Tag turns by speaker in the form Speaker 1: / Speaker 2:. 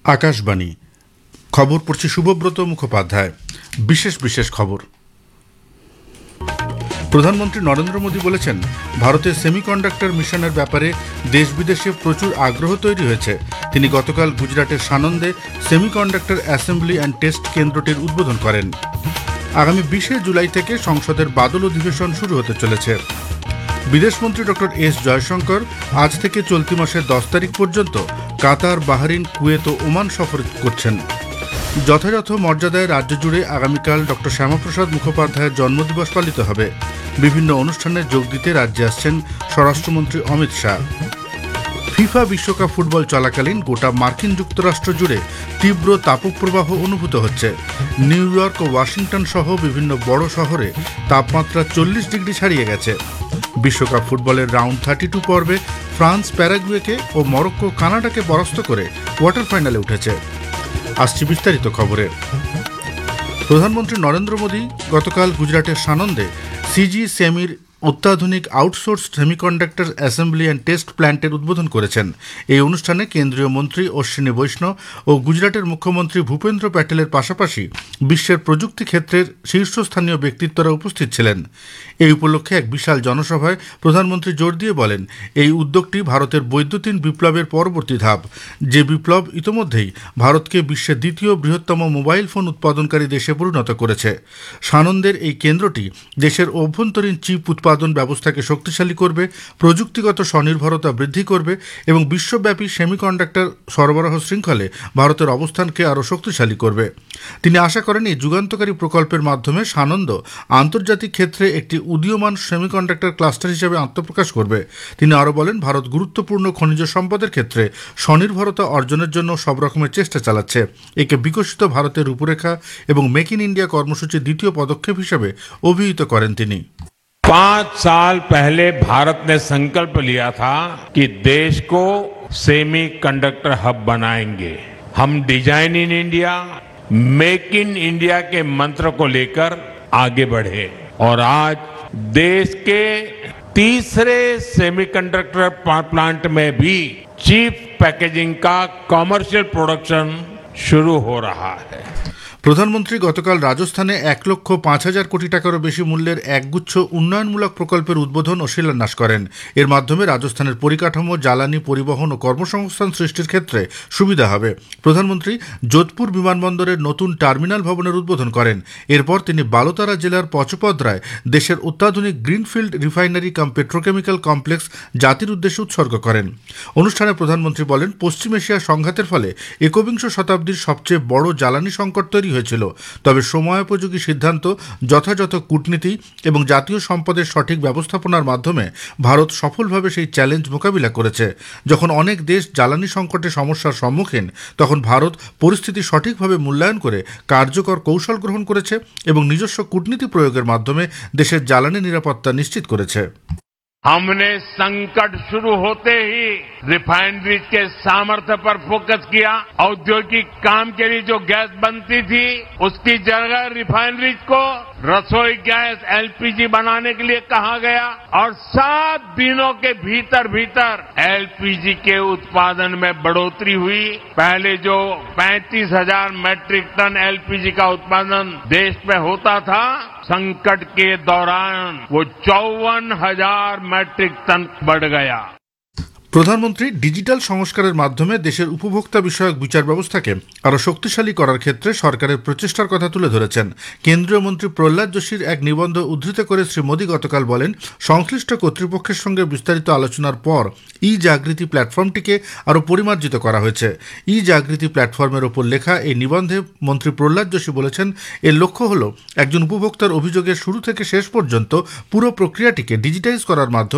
Speaker 1: আকাশবাণী খবর পড়ছে শুভব্রত মুখোপাধ্যায়। বিশেষ খবর। প্রধানমন্ত্রী নরেন্দ্র মোদী বলেছেন, ভারতের সেমিকন্ডাক্টর মিশনের ব্যাপারে দেশ বিদেশে প্রচুর আগ্রহ তৈরি হয়েছে। তিনি গতকাল গুজরাটের সানন্দে সেমিকন্ডাক্টর অ্যাসেম্বলি অ্যান্ড টেস্ট কেন্দ্রটির উদ্বোধন করেন। আগামী 20 জুলাই থেকে সংসদের বাদল অধিবেশন শুরু হতে চলেছে। বিদেশমন্ত্রী ডক্টর এস জয়শঙ্কর আজ থেকে চলতি মাসের 10 তারিখ পর্যন্ত কাতার, বাহরিন, কুয়েত ও ওমান সফর করছেন। যথাযথ মর্যাদায় রাজ্য জুড়ে আগামীকাল ডক্টর শ্যামাপ্রসাদ মুখোপাধ্যায়ের জন্মদিবস পালিত হবে। বিভিন্ন অনুষ্ঠানে যোগ দিতে রাজ্যে আসছেন স্বরাষ্ট্রমন্ত্রী অমিত শাহ। ফিফা বিশ্বকাপ ফুটবল চলাকালীন গোটা মার্কিন যুক্তরাষ্ট্র জুড়ে তীব্র তাপপ্রবাহ অনুভূত হচ্ছে। নিউ ইয়র্ক ও ওয়াশিংটন সহ বিভিন্ন বড় শহরে তাপমাত্রা 40 ডিগ্রি ছাড়িয়ে গেছে। বিশ্বকাপ ফুটবলের রাউন্ড 32 পর্বে ফ্রান্স প্যারাগুয়েকে ও মরক্কো কানাডাকে পরাস্ত করে কোয়ার্টার ফাইনালে উঠেছে। আসছি বিস্তারিত খবরে। প্রধানমন্ত্রী নরেন্দ্র মোদী গতকাল গুজরাটের সানন্দে সিজি সেমির অত্যাধুনিক outsource semiconductor assembly and test প্ল্যান্টের উদ্বোধন করেছেন। এই অনুষ্ঠানে কেন্দ্রীয় মন্ত্রী অশ্বিনী বৈষ্ণব ও গুজরাটের মুখ্যমন্ত্রী ভূপেন্দ্র প্যাটেলের পাশাপাশি বিশ্বের প্রযুক্তি ক্ষেত্রের শীর্ষস্থানীয় ব্যক্তিত্বরা উপস্থিত ছিলেন। এই উপলক্ষে এক বিশাল জনসভায় প্রধানমন্ত্রী জোর দিয়ে বলেন, এই উদ্যোগটি ভারতের বৈদ্যুতিন বিপ্লবের পরবর্তী ধাপ, যে বিপ্লব ইতোমধ্যেই ভারতকে বিশ্বের দ্বিতীয় বৃহত্তম মোবাইল ফোন উৎপাদনকারী দেশে পরিণত করেছে। সানন্দের এই কেন্দ্রটি দেশের অভ্যন্তরীণ চিপ উৎপাদন ব্যবস্থাকে শক্তিশালী করবে, প্রযুক্তিগত স্বনির্ভরতা বৃদ্ধি করবে এবং বিশ্বব্যাপী সেমিকন্ডাক্টর সরবরাহ শৃঙ্খলে ভারতের অবস্থানকে আরও শক্তিশালী করবে। তিনি আশা করেন, এই যুগান্তকারী প্রকল্পের মাধ্যমে সানন্দ আন্তর্জাতিক ক্ষেত্রে একটি উদীয়মান সেমিকন্ডাক্টর ক্লাস্টার হিসেবে আত্মপ্রকাশ করবে। তিনি আরও বলেন, ভারত গুরুত্বপূর্ণ খনিজ সম্পদের ক্ষেত্রে স্বনির্ভরতা অর্জনের জন্য সব রকমের চেষ্টা চালাচ্ছে। একে বিকশিত ভারতের রূপরেখা এবং মেক ইন ইন্ডিয়া কর্মসূচির দ্বিতীয় পদক্ষেপ হিসেবে অভিহিত করেন তিনি।
Speaker 2: 5 साल पहले भारत ने संकल्प लिया था कि देश को सेमीकंडक्टर हब बनाएंगे। हम design in India, make in India के मंत्र को लेकर आगे बढ़े और आज देश के तीसरे सेमीकंडक्टर प्लांट में भी चीप पैकेजिंग का कमर्शियल प्रोडक्शन शुरू हो रहा है।
Speaker 1: প্রধানমন্ত্রী গতকাল রাজস্থানে 1,05,000 কোটি টাকারও বেশি মূল্যের একগুচ্ছ উন্নয়নমূলক প্রকল্পের উদ্বোধন ও শিলান্যাস করেন। এর মাধ্যমে রাজস্থানের পরিকাঠামো, জ্বালানি, পরিবহন ও কর্মসংস্থান সৃষ্টির ক্ষেত্রে সুবিধা হবে। প্রধানমন্ত্রী যোধপুর বিমানবন্দরের নতুন টার্মিনাল ভবনের উদ্বোধন করেন। এরপর তিনি বালোতারা জেলার পচপদ্রায় দেশের অত্যাধুনিক গ্রিনফিল্ড রিফাইনারি কাম পেট্রোকেমিক্যাল কমপ্লেক্স জাতির উদ্দেশ্যে উৎসর্গ করেন। অনুষ্ঠানে প্রধানমন্ত্রী বলেন, পশ্চিম এশিয়ার সংঘাতের ফলে একবিংশ শতাব্দীর সবচেয়ে বড় জ্বালানি সংকট তৈরি হয়েছিল। তবে সময়োপযোগী সিদ্ধান্ত, যথাযথ কূটনীতি এবং জাতীয় সম্পদের সঠিক ব্যবস্থাপনার মাধ্যমে ভারত সফলভাবে সেই চ্যালেঞ্জ মোকাবিলা করেছে। যখন অনেক দেশ জ্বালানি সংকটে সমস্যার সম্মুখীন, তখন ভারত পরিস্থিতি সঠিকভাবে মূল্যায়ন করে কার্যকর কৌশল গ্রহণ করেছে এবং নিজস্ব কূটনীতি প্রয়োগের মাধ্যমে দেশের জ্বালানি নিরাপত্তা নিশ্চিত করেছে।
Speaker 2: हमने संकट शुरू होते ही रिफाइनरीज के सामर्थ्य पर फोकस किया। औद्योगिक काम के लिए जो गैस बनती थी, उसकी जगह रिफाइनरीज को रसोई गैस एलपीजी बनाने के लिए कहा गया और 7 दिनों के भीतर एलपीजी के उत्पादन में बढ़ोतरी हुई। पहले जो 35,000 मैट्रिक टन एलपीजी का उत्पादन देश में होता था, संकट के दौरान वो 54,000 मैट्रिक टन बढ़ गया।
Speaker 1: প্রধানমন্ত্রী ডিজিটাল সংস্কারের মাধ্যমে দেশের উপভোক্তা বিষয়ক বিচার ব্যবস্থাকে আরও শক্তিশালী করার ক্ষেত্রে সরকারের প্রচেষ্টার কথা তুলে ধরেছেন। কেন্দ্রীয় মন্ত্রী প্রহ্লাদ যোশীর এক নিবন্ধ উদ্ধৃত করে শ্রী মোদী গতকাল বলেন, সংশ্লিষ্ট কর্তৃপক্ষের সঙ্গে বিস্তারিত আলোচনার পর ই জাগৃতি প্ল্যাটফর্মটিকে আরও পরিমার্জিত করা হয়েছে। ই জাগৃতি প্ল্যাটফর্মের ওপর লেখা এই নিবন্ধে মন্ত্রী প্রহ্লাদ যোশী বলেছেন, এর লক্ষ্য হল একজন উপভোক্তার অভিযোগের শুরু থেকে শেষ পর্যন্ত পুরো প্রক্রিয়াটিকে ডিজিটাইজ করার মাধ্যমে